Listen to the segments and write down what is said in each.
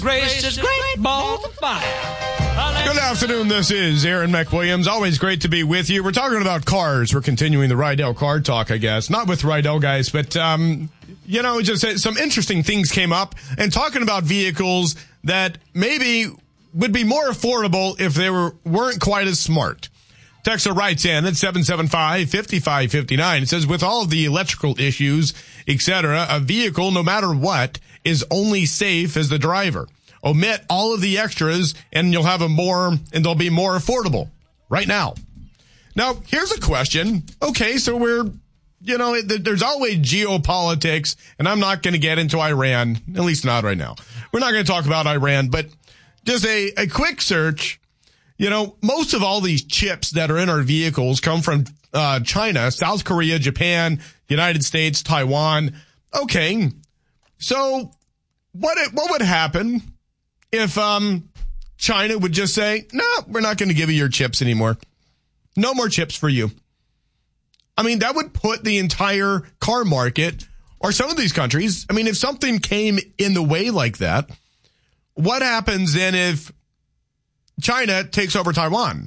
Gracious great balls of fire. Good afternoon. This is Aaron McWilliams. Always great to be with you. We're talking about cars. We're continuing the Rydell car talk, I guess. Not with Rydell guys, but, just some interesting things came up. And talking about vehicles that maybe would be more affordable if they weren't quite as smart. Texter writes in at 775-5559. It says, with all of the electrical issues, etc., a vehicle, no matter what, is only safe as the driver. Omit all of the extras and they'll be more affordable right now. Now, here's a question. Okay, so there's always geopolitics, and I'm not going to get into Iran, at least not right now. We're not going to talk about Iran, but just a quick search. Most of all these chips that are in our vehicles come from China, South Korea, Japan, United States, Taiwan. Okay, so what would happen if China would just say, no, we're not going to give you your chips anymore. No more chips for you. I mean, that would put the entire car market, or some of these countries, if something came in the way like that, what happens then if China takes over Taiwan?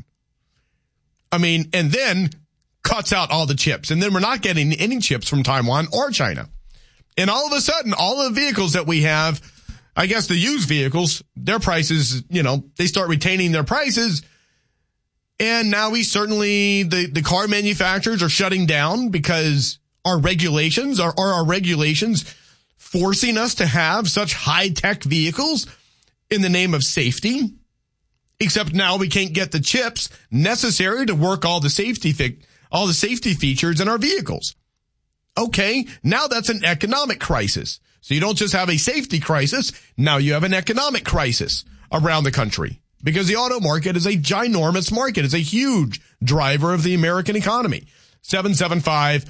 And then cuts out all the chips. And then we're not getting any chips from Taiwan or China. And all of a sudden, all the vehicles that we have, I guess the used vehicles, their prices, they start retaining their prices. And now the car manufacturers are shutting down because our regulations are forcing us to have such high-tech vehicles in the name of safety. Except now we can't get the chips necessary to work all the safety features in our vehicles. Okay, now that's an economic crisis. So you don't just have a safety crisis, now you have an economic crisis around the country. Because the auto market is a ginormous market. It's a huge driver of the American economy. 775-5559.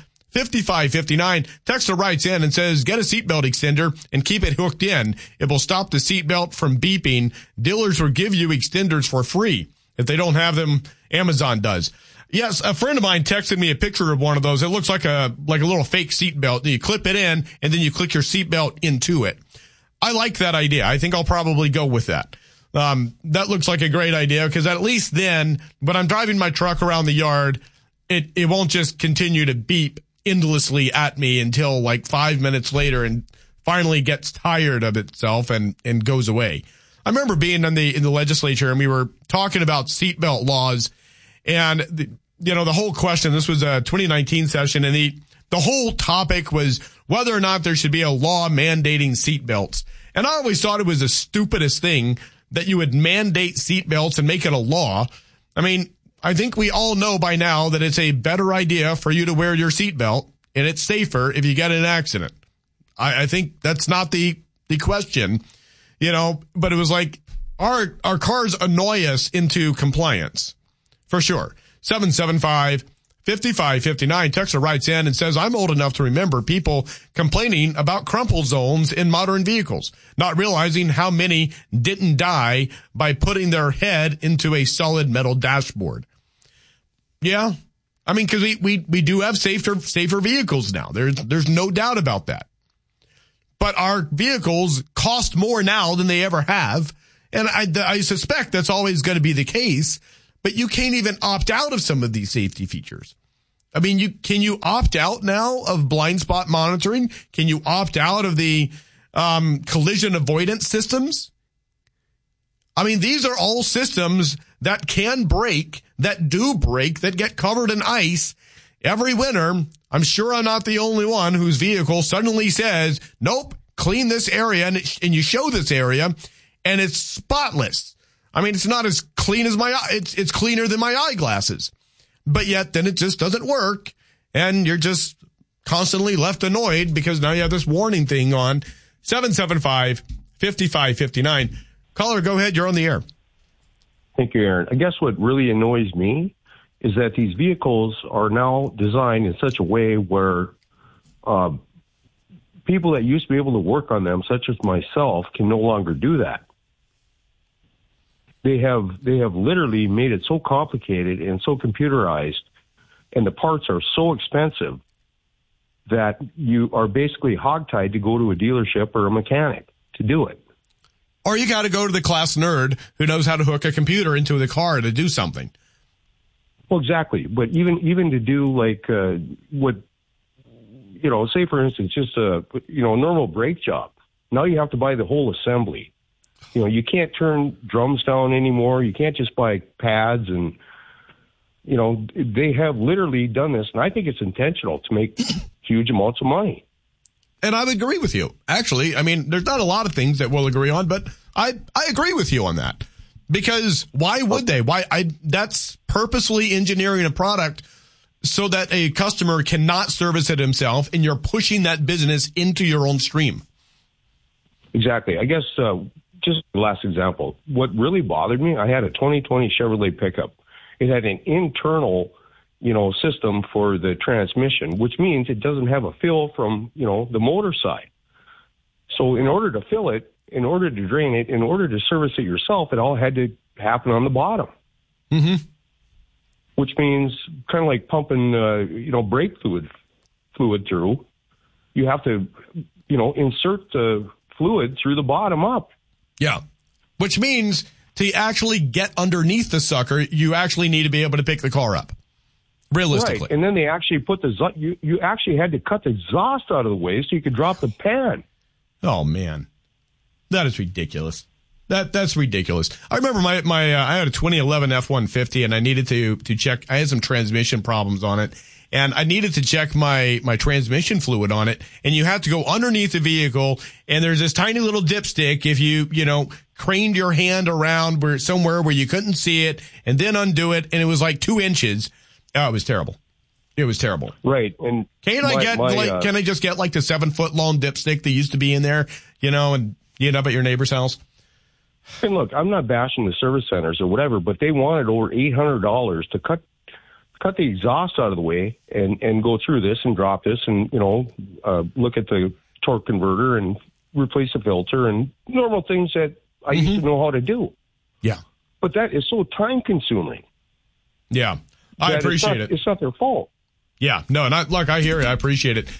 Texter writes in and says, get a seatbelt extender and keep it hooked in. It will stop the seatbelt from beeping. Dealers will give you extenders for free. If they don't have them, Amazon does. Yes, a friend of mine texted me a picture of one of those. It looks like a little fake seatbelt. You clip it in and then you click your seatbelt into it. I like that idea. I think I'll probably go with that. That looks like a great idea because at least then when I'm driving my truck around the yard, it won't just continue to beep endlessly at me until like 5 minutes later and finally gets tired of itself and goes away. I remember being in the legislature and we were talking about seatbelt laws and the whole question, this was a 2019 session, and the whole topic was whether or not there should be a law mandating seatbelts. And I always thought it was the stupidest thing that you would mandate seatbelts and make it a law. I think we all know by now that it's a better idea for you to wear your seatbelt, and it's safer if you get in an accident. I think that's not the question, but it was like our cars annoy us into compliance. For sure. 775-5559. Texter writes in and says, I'm old enough to remember people complaining about crumple zones in modern vehicles, not realizing how many didn't die by putting their head into a solid metal dashboard. Yeah. Because we do have safer vehicles now. There's no doubt about that. But our vehicles cost more now than they ever have. And I suspect that's always going to be the case. But you can't even opt out of some of these safety features. Can you opt out now of blind spot monitoring? Can you opt out of the collision avoidance systems? These are all systems that can break, that do break, that get covered in ice every winter. I'm sure I'm not the only one whose vehicle suddenly says, nope, clean this area, and you show this area, and it's spotless. It's not as clean as it's cleaner than my eyeglasses. But yet then it just doesn't work. And you're just constantly left annoyed because now you have this warning thing on. 775-5559. Caller, go ahead. You're on the air. Thank you, Aaron. I guess what really annoys me is that these vehicles are now designed in such a way where people that used to be able to work on them, such as myself, can no longer do that. They have literally made it so complicated and so computerized, and the parts are so expensive that you are basically hogtied to go to a dealership or a mechanic to do it. Or you got to go to the class nerd who knows how to hook a computer into the car to do something. Well, exactly. But even to do like what, say for instance, just a normal brake job. Now you have to buy the whole assembly. You can't turn drums down anymore. You can't just buy pads and, they have literally done this, and I think it's intentional to make huge amounts of money. And I would agree with you. Actually, I mean, there's not a lot of things that we'll agree on, but I agree with you on that. Because why would they? That's purposely engineering a product so that a customer cannot service it himself, and you're pushing that business into your own stream. Exactly. I guess just the last example, what really bothered me, I had a 2020 Chevrolet pickup. It had an internal, system for the transmission, which means it doesn't have a fill from, the motor side. So in order to fill it, in order to drain it, in order to service it yourself, it all had to happen on the bottom. Mm-hmm. Which means kind of like pumping, brake fluid through. You have to, insert the fluid through the bottom up. Yeah. Which means to actually get underneath the sucker, you actually need to be able to pick the car up. Realistically. Right. And then they actually put you actually had to cut the exhaust out of the way so you could drop the pan. Oh man. That is ridiculous. That's ridiculous. I remember my I had a 2011 F-150 and I needed to check. I had some transmission problems on it and I needed to check my transmission fluid on it. And you have to go underneath the vehicle and there's this tiny little dipstick. If you craned your hand around somewhere where you couldn't see it and then undo it. And it was like 2 inches. Oh, it was terrible. It was terrible. Right. And can I just get like the 7-foot long dipstick that used to be in there, and end up at your neighbor's house? And look, I'm not bashing the service centers or whatever, but they wanted over $800 to cut the exhaust out of the way and go through this and drop this and, look at the torque converter and replace the filter and normal things that I used to know how to do. Yeah. But that is so time consuming. Yeah. I appreciate it. It's not their fault. Yeah. No, I hear you. I appreciate it.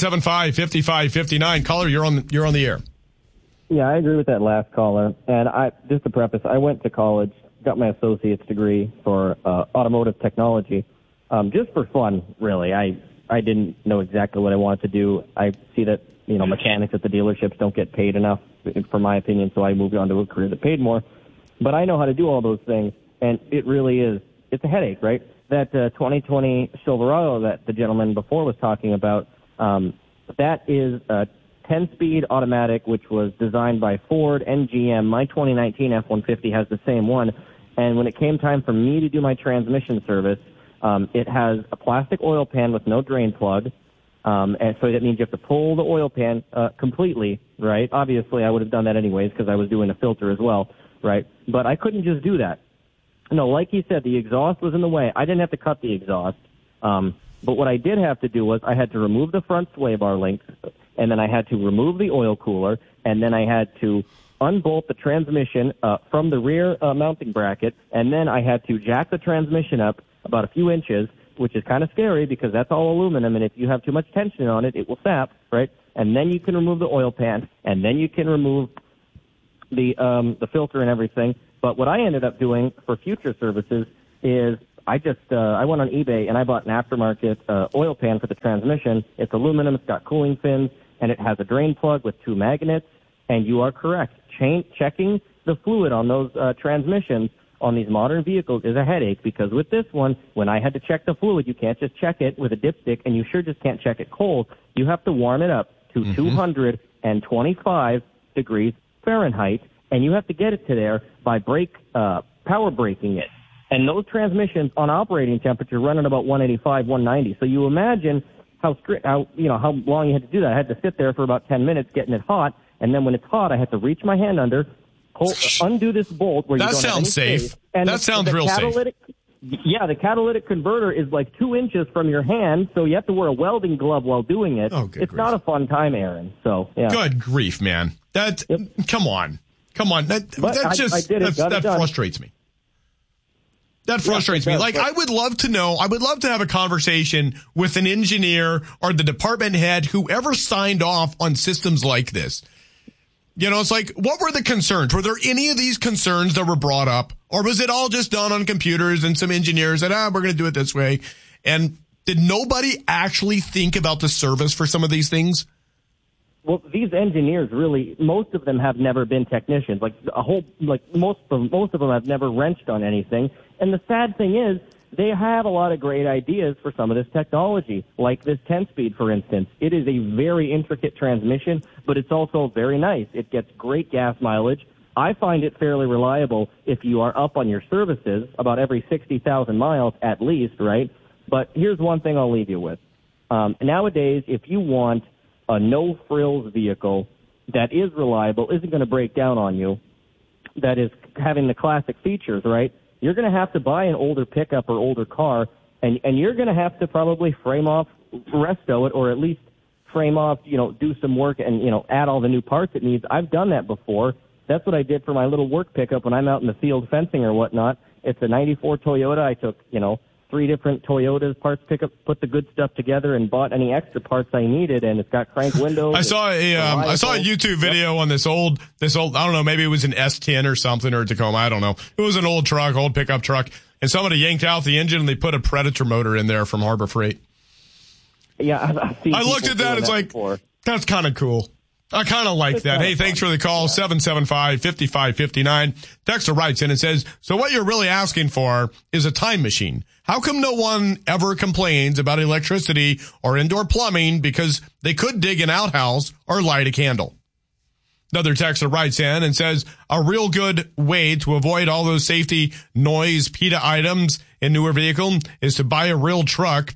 775-5559. Caller, you're on the air. Yeah, I agree with that last caller. And just to preface, I went to college, got my associate's degree for automotive technology, just for fun, really. I didn't know exactly what I wanted to do. I see that, mechanics at the dealerships don't get paid enough, for my opinion, so I moved on to a career that paid more. But I know how to do all those things, and it really is. It's a headache, right? That 2020 Silverado that the gentleman before was talking about, that is a 10-speed automatic, which was designed by Ford and GM. My 2019 F-150 has the same one. And when it came time for me to do my transmission service, it has a plastic oil pan with no drain plug. And so that means you have to pull the oil pan completely, right? Obviously, I would have done that anyways because I was doing a filter as well, right? But I couldn't just do that. No, like he said, the exhaust was in the way. I didn't have to cut the exhaust. But what I did have to do was I had to remove the front sway bar links, and then I had to remove the oil cooler, and then I had to unbolt the transmission from the rear mounting bracket, and then I had to jack the transmission up about a few inches, which is kind of scary because that's all aluminum, and if you have too much tension on it, it will sap, right? And then you can remove the oil pan, and then you can remove the filter and everything. But what I ended up doing for future services is I went on eBay and I bought an aftermarket oil pan for the transmission. It's aluminum, it's got cooling fins, and it has a drain plug with 2 magnets. And you are correct. Checking the fluid on those transmissions on these modern vehicles is a headache because with this one, when I had to check the fluid, you can't just check it with a dipstick, and you sure just can't check it cold. You have to warm it up to 225 degrees Fahrenheit, and you have to get it to there by power braking it. And those transmissions on operating temperature run at about 185, 190. So you imagine how long you had to do that. I had to sit there for about 10 minutes getting it hot, and then when it's hot, I had to reach my hand under, undo this bolt where you don't have any space. And that sounds real safe. Yeah, the catalytic converter is like 2 inches from your hand, so you have to wear a welding glove while doing it. Oh, good it's grief. Not a fun time, Aaron. So yeah. Good grief, man. Come on. That frustrates me. That frustrates me. Like, I would love to have a conversation with an engineer or the department head, whoever signed off on systems like this. It's like, what were the concerns? Were there any of these concerns that were brought up? Or was it all just done on computers and some engineers said, we're going to do it this way? And did nobody actually think about the service for some of these things? Well, these engineers really, most of them have never been technicians. Most of them have never wrenched on anything. And the sad thing is, they have a lot of great ideas for some of this technology, like this 10-speed, for instance. It is a very intricate transmission, but it's also very nice. It gets great gas mileage. I find it fairly reliable if you are up on your services about every 60,000 miles at least, right? But here's one thing I'll leave you with. Nowadays, if you want a no-frills vehicle that is reliable, isn't going to break down on you, that is having the classic features, right? You're going to have to buy an older pickup or older car, and you're going to have to probably frame off, resto it, or at least frame off, do some work and, add all the new parts it needs. I've done that before. That's what I did for my little work pickup when I'm out in the field fencing or whatnot. It's a 94 Toyota. I took, 3 different Toyotas parts pickup, put the good stuff together, and bought any extra parts I needed. And it's got crank windows. I saw a YouTube video on this old, I don't know, maybe it was an S10 or something, or a Tacoma. I don't know. It was an old pickup truck, and somebody yanked out the engine and they put a Predator motor in there from Harbor Freight. Yeah, I looked at that. It's like, before. That's kind of cool. I kind of like that. Hey, thanks for the call. 775-5559. Texter writes in and says, so what you're really asking for is a time machine. How come no one ever complains about electricity or indoor plumbing because they could dig an outhouse or light a candle? Another texter writes in and says, a real good way to avoid all those safety noise PETA items in newer vehicle is to buy a real truck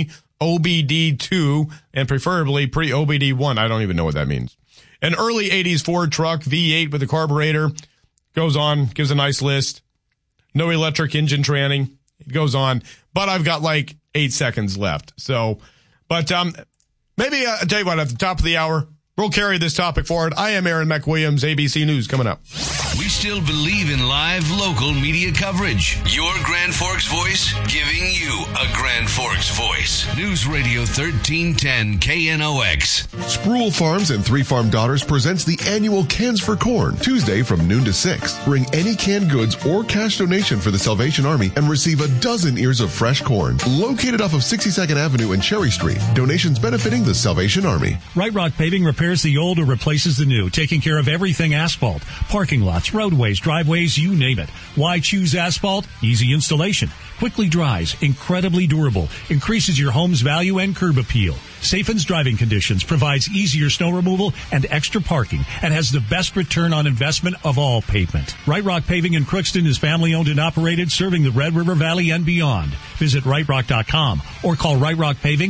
pre-OBD2 and preferably pre-OBD1. I don't even know what that means. An early 80s Ford truck, V8 with a carburetor, goes on, gives a nice list. No electric engine training. It goes on. But I've got like 8 seconds left. So, but maybe I'll tell you what, at the top of the hour, we'll carry this topic forward. I am Aaron McWilliams, ABC News coming up. We still believe in live local media coverage. Your Grand Forks voice, giving you a Grand Forks voice. News Radio 1310 KNOX. Sproul Farms and Three Farm Daughters presents the annual Cans for Corn, Tuesday from noon to 6. Bring any canned goods or cash donation for the Salvation Army and receive a dozen ears of fresh corn. Located off of 62nd Avenue and Cherry Street. Donations benefiting the Salvation Army. Right Rock Paving repairs the old or replaces the new, taking care of everything asphalt, parking lots, roadways, driveways, you name it. Why choose asphalt? Easy installation, quickly dries, incredibly durable, increases your home's value and curb appeal. Safens driving conditions, provides easier snow removal and extra parking, and has the best return on investment of all pavement. Right Rock Paving in Crookston is family owned and operated, serving the Red River Valley and beyond. Visit rightrock.com or call Right Rock Paving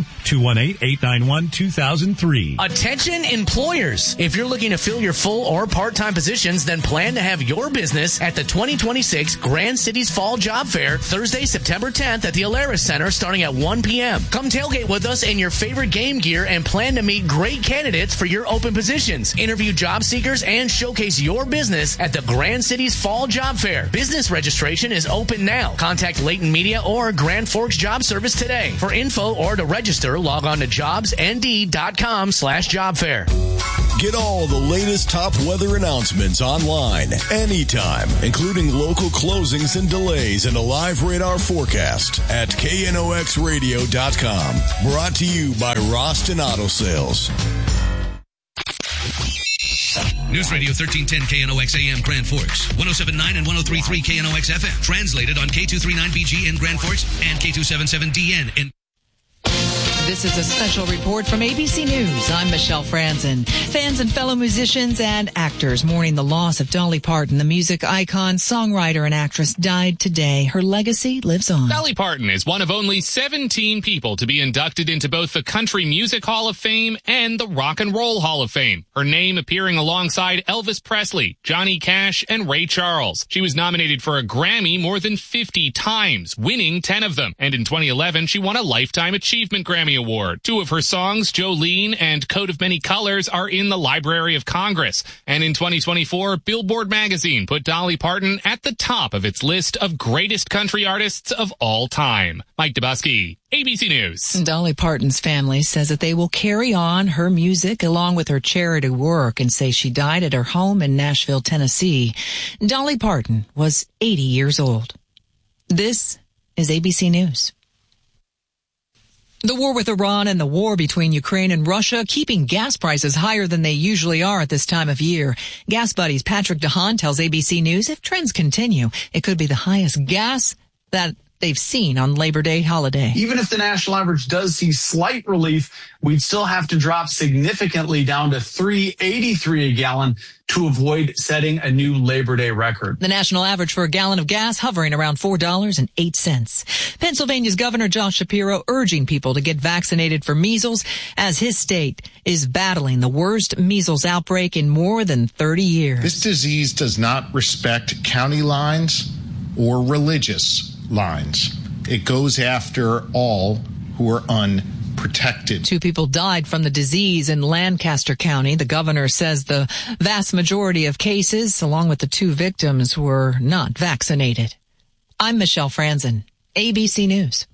218-891-2003. Attention employers. If you're looking to fill your full or part-time positions, then plan to have your business at the 2026 Grand Cities Fall Job Fair, Thursday, September 10th at the Alaris Center starting at 1 p.m. Come tailgate with us in your favorite game gear and plan to meet great candidates for your open positions. Interview job seekers and showcase your business at the Grand Cities Fall Job Fair. Business registration is open now. Contact Leighton Media or Grand Forks Job Service today. For info or to register, log on to jobsnd.com/jobfair. Get all the latest top weather announcements online, anytime, including local closings and delays and a live radar forecast at knoxradio.com. Brought to you by Roston Auto Sales. News Radio 1310 KNOX AM Grand Forks, 107.9 and 103.3 KNOX FM. Translated on K239BG in Grand Forks and K277DN in. This is a special report from ABC News. I'm Michelle Franzen. Fans and fellow musicians and actors mourning the loss of Dolly Parton, the music icon, songwriter, and actress, died today. Her legacy lives on. Dolly Parton is one of only 17 people to be inducted into both the Country Music Hall of Fame and the Rock and Roll Hall of Fame, her name appearing alongside Elvis Presley, Johnny Cash, and Ray Charles. She was nominated for a Grammy more than 50 times, winning 10 of them. And in 2011, she won a Lifetime Achievement Grammy Grammy Award. Two of her songs, Jolene and Coat of Many Colors, are in the Library of Congress. And in 2024, Billboard magazine put Dolly Parton at the top of its list of greatest country artists of all time. Mike Dubusky, ABC News. Dolly Parton's family says that they will carry on her music along with her charity work and say she died at her home in Nashville, Tennessee. Dolly Parton was 80 years old. This is ABC News. The war with Iran and the war between Ukraine and Russia keeping gas prices higher than they usually are at this time of year. Gas Buddies Patrick DeHaan tells ABC News if trends continue, it could be the highest gas that they've seen on Labor Day holiday. Even if the national average does see slight relief, we'd still have to drop significantly down to $3.83 a gallon to avoid setting a new Labor Day record. The national average for a gallon of gas hovering around $4.08. Pennsylvania's Governor Josh Shapiro urging people to get vaccinated for measles as his state is battling the worst measles outbreak in more than 30 years. This disease does not respect county lines or religious lines. It goes after all who are unprotected. 2 people died from the disease in Lancaster County. The governor says the vast majority of cases, along with the 2 victims, were not vaccinated. I'm Michelle Franzen, ABC News.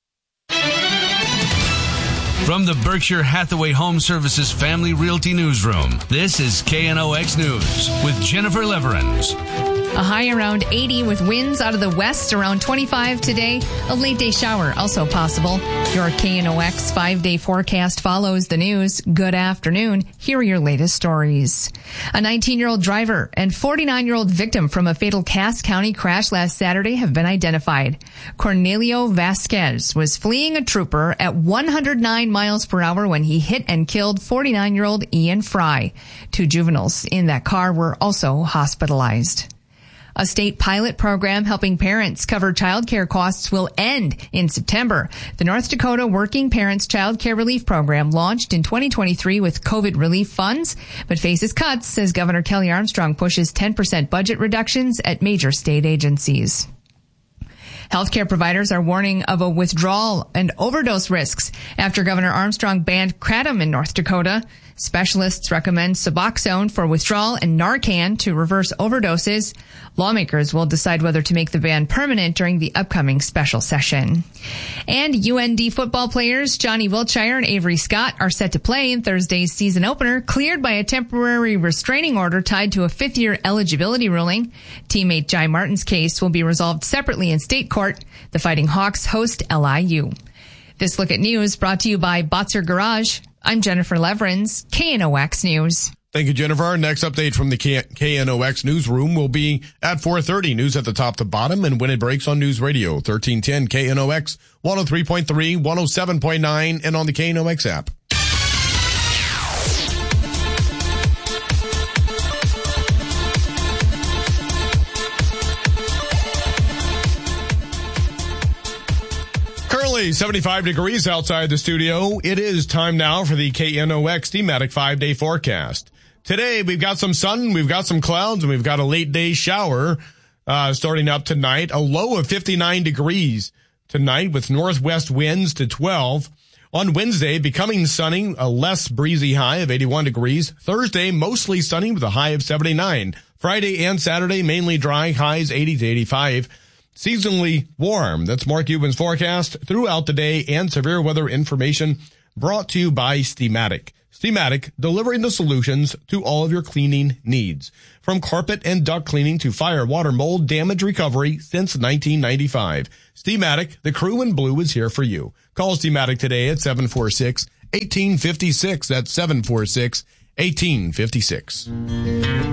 From the Berkshire Hathaway Home Services Family Realty Newsroom, this is KNOX News with Jennifer Leverins. A high around 80 with winds out of the west, around 25 today. A late day shower also possible. Your KNOX 5-day forecast follows the news. Good afternoon. Here are your latest stories. A 19-year-old driver and 49-year-old victim from a fatal Cass County crash last Saturday have been identified. Cornelio Vasquez was fleeing a trooper at 109 miles per hour when he hit and killed 49-year-old Ian Fry. 2 juveniles in that car were also hospitalized. A state pilot program helping parents cover child care costs will end in September. The North Dakota Working Parents Child Care Relief Program launched in 2023 with COVID relief funds, but faces cuts as Governor Kelly Armstrong pushes 10% budget reductions at major state agencies. Healthcare providers are warning of a withdrawal and overdose risks after Governor Armstrong banned kratom in North Dakota. Specialists recommend Suboxone for withdrawal and Narcan to reverse overdoses. Lawmakers will decide whether to make the ban permanent during the upcoming special session. And UND football players Johnny Wiltshire and Avery Scott are set to play in Thursday's season opener, cleared by a temporary restraining order tied to a 5th-year eligibility ruling. Teammate Jai Martin's case will be resolved separately in state court. The Fighting Hawks host LIU. This look at news brought to you by Botzer Garage. I'm Jennifer Leverins, KNOX News. Thank you, Jennifer. Our next update from the KNOX newsroom will be at 4:30. News at the top to bottom and when it breaks on News Radio 1310 KNOX 103.3, 107.9, and on the KNOX app. Currently 75 degrees outside the studio. It is time now for the KNOX thematic 5-day forecast. Today, we've got some sun, we've got some clouds, and we've got a late day shower starting up tonight. A low of 59 degrees tonight with northwest winds to 12. On Wednesday, becoming sunny, a less breezy high of 81 degrees. Thursday, mostly sunny with a high of 79. Friday and Saturday, mainly dry, highs 80 to 85. Seasonally warm. That's Mark Cuban's forecast throughout the day and severe weather information brought to you by Steamatic. Steamatic, delivering the solutions to all of your cleaning needs. From carpet and duct cleaning to fire, water, mold, damage recovery since 1995. Steamatic, the crew in blue is here for you. Call Steamatic today at 746-1856. That's 746-1856.